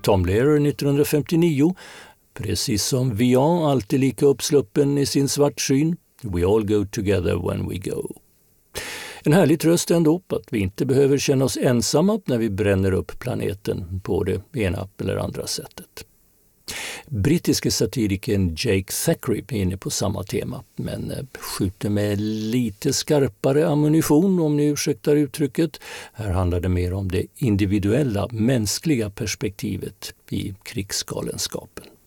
Tom Lehrer 1959, precis som Vian alltid lika uppsluppen i sin svartsyn, We all go together when we go. En härlig tröst ändå på att vi inte behöver känna oss ensamma när vi bränner upp planeten på det ena eller andra sättet. Brittiske satirikern Jake Thackeray är inne på samma tema, men skjuter med lite skarpare ammunition, om ni ursäktar uttrycket. Här handlar det mer om det individuella, mänskliga perspektivet i krigsgalenskapen.